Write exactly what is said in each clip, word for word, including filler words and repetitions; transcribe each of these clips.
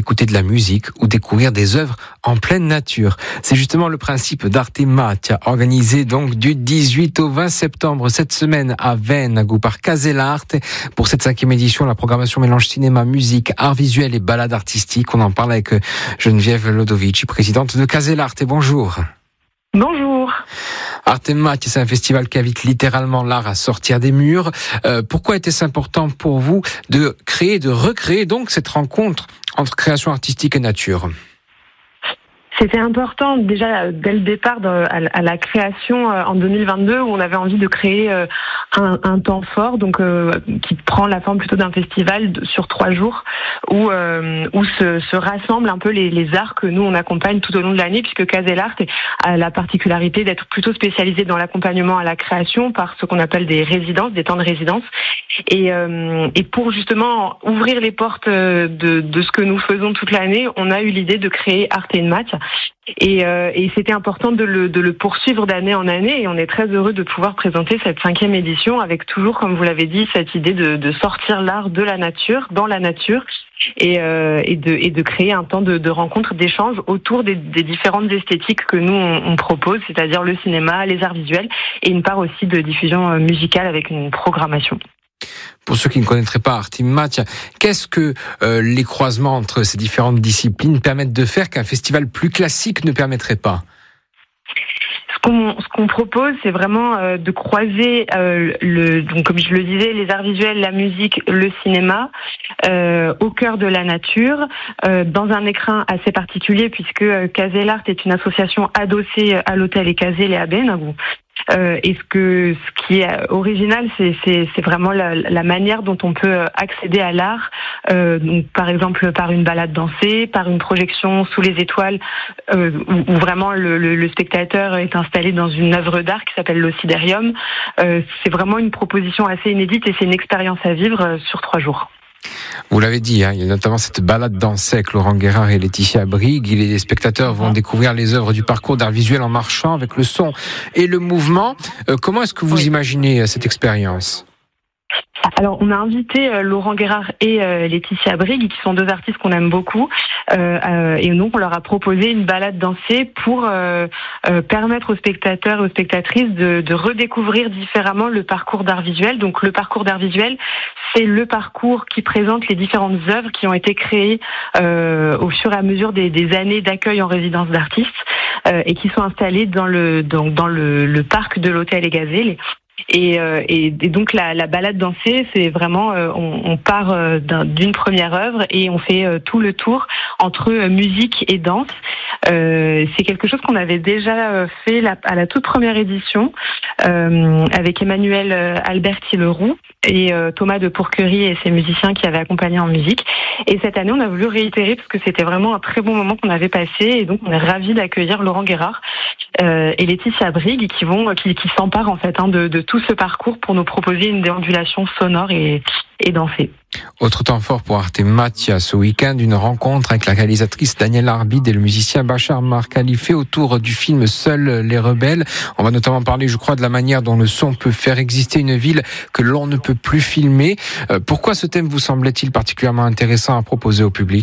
écouter de la musique ou découvrir des œuvres en pleine nature. C'est justement le principe d'Arte Macchia, organisé donc du dix-huit au vingt septembre cette semaine à Venago par Caselarte. Pour cette cinquième édition, la programmation mélange cinéma, musique, art visuel et balade artistique. On en parle avec Geneviève Lodovici, présidente de Caselarte. Bonjour. Bonjour. Arte Macchia, c'est un festival qui invite littéralement l'art à sortir des murs. Euh, pourquoi était-ce important pour vous de créer, de recréer donc cette rencontre entre création artistique et nature ? C'était important déjà dès le départ de, à, à la création euh, en deux mille vingt-deux où on avait envie de créer euh, un, un temps fort, donc euh, qui prend la forme plutôt d'un festival de, sur trois jours où euh, où se, se rassemblent un peu les, les arts que nous on accompagne tout au long de l'année, puisque Caselarte a la particularité d'être plutôt spécialisée dans l'accompagnement à la création par ce qu'on appelle des résidences, des temps de résidence, et, euh, et pour justement ouvrir les portes de, de ce que nous faisons toute l'année, on a eu l'idée de créer Arte Macchia. Et, euh, et c'était important de le, de le poursuivre d'année en année, et on est très heureux de pouvoir présenter cette cinquième édition avec toujours, comme vous l'avez dit, cette idée de, de sortir l'art de la nature, dans la nature, et, euh, et, de, et de créer un temps de, de rencontre, d'échange autour des, des différentes esthétiques que nous on, on propose, c'est-à-dire le cinéma, les arts visuels, et une part aussi de diffusion musicale avec une programmation. Pour ceux qui ne connaîtraient pas Arte Macchia, qu'est-ce que euh, les croisements entre ces différentes disciplines permettent de faire qu'un festival plus classique ne permettrait pas ? Ce qu'on, ce qu'on propose, c'est vraiment euh, de croiser, euh, le, donc comme je le disais, les arts visuels, la musique, le cinéma, euh, au cœur de la nature, euh, dans un écrin assez particulier, puisque euh, Caselarte est une association adossée à l'hôtel et Casele à Venago. Euh, et ce que ce qui est original, c'est c'est, c'est vraiment la, la manière dont on peut accéder à l'art, euh, donc par exemple par une balade dansée, par une projection sous les étoiles, euh, où, où vraiment le, le, le spectateur est installé dans une œuvre d'art qui s'appelle l'Ossiderium. Euh, c'est vraiment une proposition assez inédite et c'est une expérience à vivre sur trois jours. Vous l'avez dit, hein, il y a notamment cette balade dansée avec Laurent Guérard et Laetitia Brigg. Les spectateurs vont découvrir les œuvres du parcours d'art visuel en marchant avec le son et le mouvement. Euh, comment est-ce que vous oui. imaginez cette expérience ? Alors, on a invité euh, Laurent Guérard et euh, Laetitia Brigg, qui sont deux artistes qu'on aime beaucoup, euh, euh, et donc on leur a proposé une balade dansée pour euh, euh, permettre aux spectateurs et aux spectatrices de, de redécouvrir différemment le parcours d'art visuel. Donc, le parcours d'art visuel, c'est le parcours qui présente les différentes œuvres qui ont été créées euh, au fur et à mesure des, des années d'accueil en résidence d'artistes euh, et qui sont installées dans le dans, dans le, le parc de l'hôtel et Casele. Et, euh, et, et donc la, la balade dansée, c'est vraiment, euh, on, on part euh, d'un, d'une première œuvre et on fait euh, tout le tour entre euh, musique et danse. Euh, c'est quelque chose qu'on avait déjà euh, fait la, à la toute première édition euh, avec Emmanuel euh, Alberti-Leroux et euh, Thomas de Pourquerie et ses musiciens qui avaient accompagné en musique. Et cette année, on a voulu réitérer parce que c'était vraiment un très bon moment qu'on avait passé, et donc on est ravis d'accueillir Laurent Guérard euh, et Laetitia Brigg qui vont, qui, qui s'emparent en fait hein, de, de tout ce parcours pour nous proposer une déambulation sonore et, et dansée. Autre temps fort pour Arte Macchia ce week-end, une rencontre avec la réalisatrice Danielle Arbid et le musicien Bachar Markhalife autour du film Seuls les rebelles. On va notamment parler, je crois, de la manière dont le son peut faire exister une ville que l'on ne peut plus filmer. Euh, pourquoi ce thème vous semblait-il particulièrement intéressant à proposer au public ?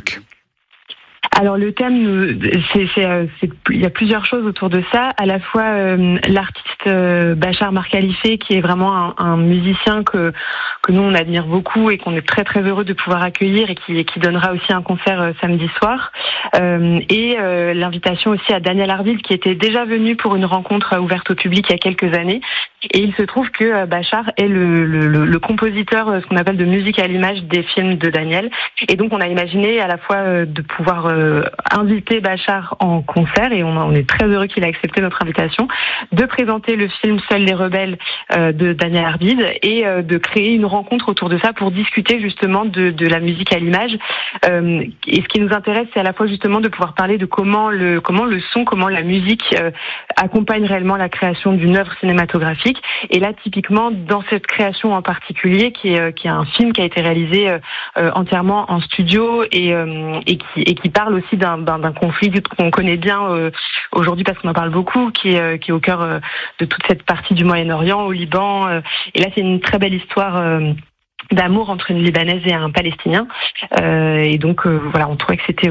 Alors le thème, c'est, c'est, c'est, il y a plusieurs choses autour de ça. À la fois euh, l'artiste euh, Bachar Markhalife, qui est vraiment un, un musicien que que nous on admire beaucoup et qu'on est très très heureux de pouvoir accueillir, et qui qui donnera aussi un concert euh, samedi soir. Euh, et euh, l'invitation aussi à Daniel Arbid, qui était déjà venu pour une rencontre ouverte au public il y a quelques années. Et il se trouve que euh, Bachar est le, le, le, le compositeur, euh, ce qu'on appelle de musique à l'image des films de Daniel. Et donc on a imaginé à la fois euh, de pouvoir euh, inviter Bachar en concert, et on, on est très heureux qu'il a accepté notre invitation, de présenter le film Seuls les rebelles euh, de Daniel Arbid, et euh, de créer une rencontre autour de ça pour discuter justement de, de la musique à l'image. Euh, et ce qui nous intéresse, c'est à la fois justement de pouvoir parler de comment le, comment le son, comment la musique euh, accompagne réellement la création d'une œuvre cinématographique. Et là, typiquement, dans cette création en particulier, qui est, euh, qui est un film qui a été réalisé euh, euh, entièrement en studio, et, euh, et, qui, et qui parle aussi d'un, d'un, d'un conflit qu'on connaît bien euh, aujourd'hui parce qu'on en parle beaucoup, qui est, euh, qui est au cœur euh, de toute cette partie du Moyen-Orient, au Liban. Euh, et là, c'est une très belle histoire euh, d'amour entre une Libanaise et un Palestinien. Euh, et donc, euh, voilà, on trouvait que c'était